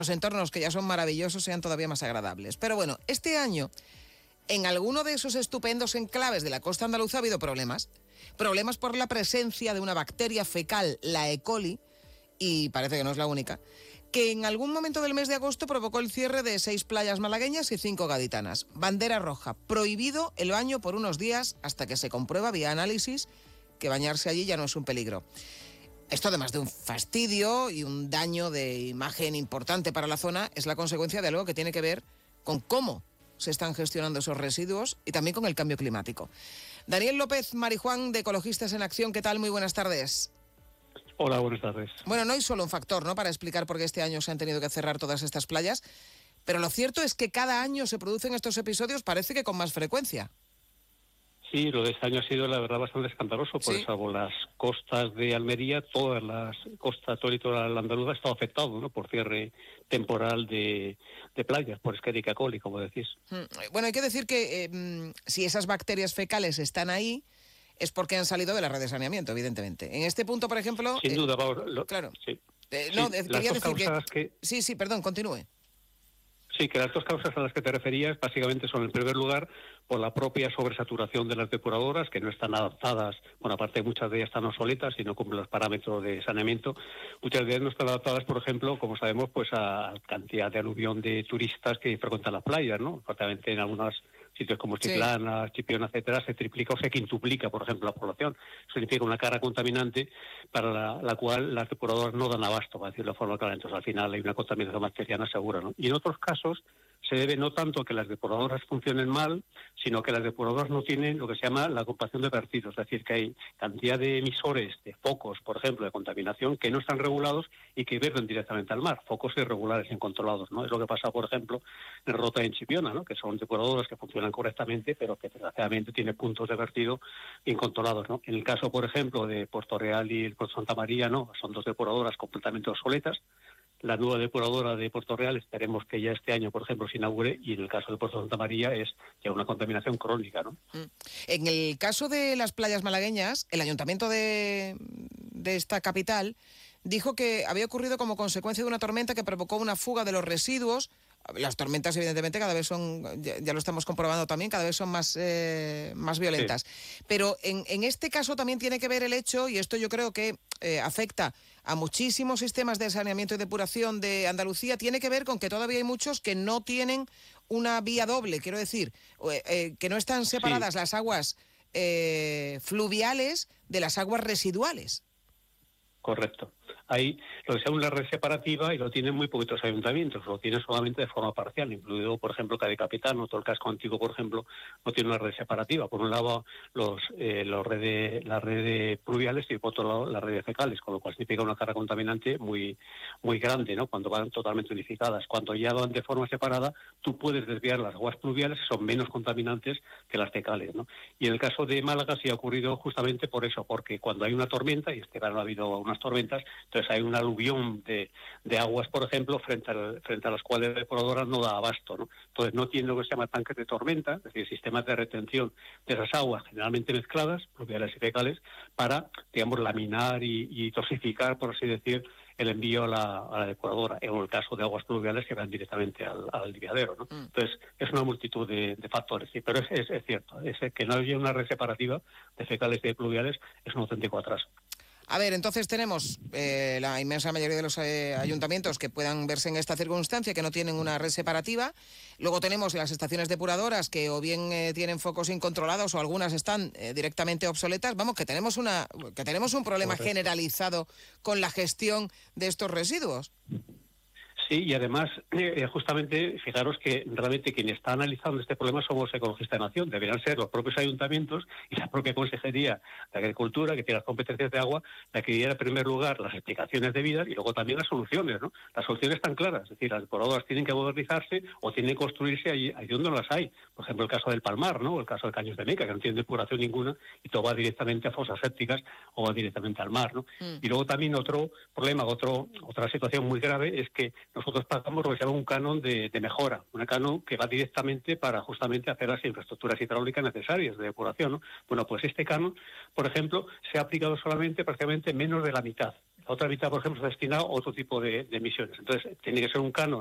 los entornos que ya son maravillosos sean todavía más agradables. Pero bueno, este año, en alguno de esos estupendos enclaves de la costa andaluza ha habido problemas. Problemas por la presencia de una bacteria fecal, la E. coli, y parece que no es la única, que en algún momento del mes de agosto provocó el cierre de 6 playas malagueñas y 5 gaditanas. Bandera roja, prohibido el baño por unos días hasta que se comprueba vía análisis que bañarse allí ya no es un peligro. Esto, además de un fastidio y un daño de imagen importante para la zona, es la consecuencia de algo que tiene que ver con cómo se están gestionando esos residuos y también con el cambio climático. Daniel López Marijuán, de Ecologistas en Acción, ¿qué tal? Muy buenas tardes. Hola, buenas tardes. Bueno, no hay solo un factor, ¿no?, para explicar por qué este año se han tenido que cerrar todas estas playas, pero lo cierto es que cada año se producen estos episodios, parece que con más frecuencia. Sí, lo de este año ha sido, la verdad, bastante escandaloso, por Sí. eso las costas de Almería, todas las costas, todo el litoral andaluz ha estado afectado, ¿no?, por cierre temporal de playas, por Escherichia coli, como decís. Bueno, hay que decir que si esas bacterias fecales están ahí, es porque han salido de la red de saneamiento, evidentemente. En este punto, por ejemplo... Sin duda, claro. sí. No, Sí, las quería dos decir causas que... Sí, perdón, continúe. Sí, que las dos causas a las que te referías básicamente son, en primer lugar, por la propia sobresaturación de las depuradoras, que no están adaptadas, bueno, aparte muchas de ellas están obsoletas y no cumplen los parámetros de saneamiento. Muchas de ellas no están adaptadas, por ejemplo, como sabemos, pues a cantidad de aluvión de turistas que frecuentan las playas, ¿no? Prácticamente en algunos sitios como Chiclana, Chipiona, etcétera, se triplica o se quintuplica, por ejemplo, la población. Eso significa una carga contaminante para la cual las depuradoras no dan abasto, para decirlo de forma clara. Entonces, al final hay una contaminación bacteriana segura, ¿no? Y en otros casos se debe no tanto a que las depuradoras funcionen mal, sino que las depuradoras no tienen lo que se llama la agrupación de vertidos, es decir, que hay cantidad de emisores de focos, por ejemplo, de contaminación, que no están regulados y que verten directamente al mar, focos irregulares, incontrolados, ¿no? Es lo que pasa, por ejemplo, en Rota y en Chipiona, ¿no?, que son depuradoras que funcionan correctamente, pero que desgraciadamente tienen puntos de vertido incontrolados, ¿no? En el caso, por ejemplo, de Puerto Real y el Puerto Santa María, no, son dos depuradoras completamente obsoletas. La nueva depuradora de Puerto Real esperemos que ya este año, por ejemplo, se inaugure, y en el caso de Puerto Santa María es ya una contaminación crónica, ¿no? En el caso de las playas malagueñas, el ayuntamiento de esta capital dijo que había ocurrido como consecuencia de una tormenta que provocó una fuga de los residuos. Las tormentas, evidentemente, cada vez son, ya lo estamos comprobando también, cada vez son más violentas. Sí. Pero en este caso también tiene que ver el hecho, y esto yo creo que afecta a muchísimos sistemas de saneamiento y depuración de Andalucía, tiene que ver con que todavía hay muchos que no tienen una vía doble, quiero decir, que no están separadas las aguas fluviales de las aguas residuales. Correcto. Hay lo que se llama una red separativa y lo tienen muy poquitos ayuntamientos, lo tienen solamente de forma parcial, incluido, por ejemplo, Cádiz Capital, todo el casco antiguo, por ejemplo, no tiene una red separativa. Por un lado, las redes pluviales y por otro lado, las redes fecales, con lo cual significa una carga contaminante muy, muy grande, ¿no?, cuando van totalmente unificadas. Cuando ya van de forma separada, tú puedes desviar las aguas pluviales, que son menos contaminantes que las fecales, ¿no? Y en el caso de Málaga sí ha ocurrido justamente por eso, porque cuando hay una tormenta, y este verano ha habido unas tormentas, entonces hay un aluvión de aguas, por ejemplo, frente a las cuales la depuradora no da abasto, ¿no? Entonces no tiene lo que se llama tanques de tormenta, es decir, sistemas de retención de esas aguas generalmente mezcladas, pluviales y fecales, para, digamos, laminar y dosificar, por así decir, el envío a la depuradora, en el caso de aguas pluviales que van directamente al desviadero, ¿no? Entonces, es una multitud de factores, sí, pero es cierto, que no haya una red separativa de fecales y de pluviales es un auténtico atraso. A ver, entonces tenemos la inmensa mayoría de los ayuntamientos que puedan verse en esta circunstancia, que no tienen una red separativa. Luego tenemos las estaciones depuradoras que o bien tienen focos incontrolados o algunas están directamente obsoletas. Vamos, que tenemos un problema generalizado con la gestión de estos residuos. Sí, y además, justamente, fijaros que realmente quien está analizando este problema somos Ecologistas de Nación. Deberían ser los propios ayuntamientos y la propia Consejería de Agricultura, que tiene las competencias de agua, la que diera en primer lugar las explicaciones debidas y luego también las soluciones, ¿no? Las soluciones están claras, es decir, las depuradoras tienen que modernizarse o tienen que construirse allí donde no las hay. Por ejemplo, el caso del Palmar, ¿no?, o el caso de Caños de Meca, que no tiene depuración ninguna y todo va directamente a fosas sépticas o va directamente al mar, ¿no? Y luego también otro problema, otra situación muy grave es que nosotros pagamos lo que se llama un canon de mejora, un canon que va directamente para justamente hacer las infraestructuras hidráulicas necesarias de depuración, ¿no? Bueno, pues este canon, por ejemplo, se ha aplicado solamente prácticamente menos de la mitad. la otra mitad, por ejemplo, se ha destinado a otro tipo de emisiones. Entonces, tiene que ser un canon